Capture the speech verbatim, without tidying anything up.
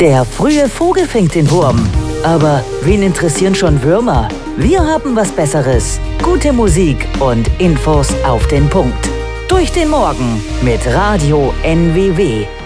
Der frühe Vogel fängt den Wurm. Aber wen interessieren schon Würmer? Wir haben was Besseres. Gute Musik und Infos auf den Punkt. Durch den Morgen mit Radio N W W.